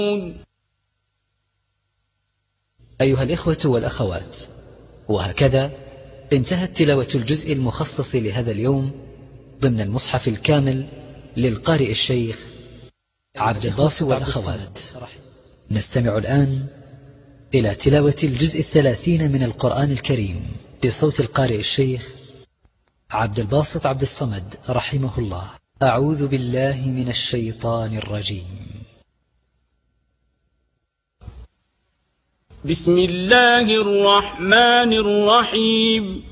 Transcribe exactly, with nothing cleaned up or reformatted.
أيها الإخوة والأخوات، وهكذا انتهت تلاوة الجزء المخصص لهذا اليوم ضمن المصحف الكامل للقارئ الشيخ عبد الباسط والأخوات. نستمع الآن إلى تلاوة الجزء الثلاثين من القرآن الكريم بصوت القارئ الشيخ عبد الباسط عبد الصمد رحمه الله. أعوذ بالله من الشيطان الرجيم. بسم الله الرحمن الرحيم.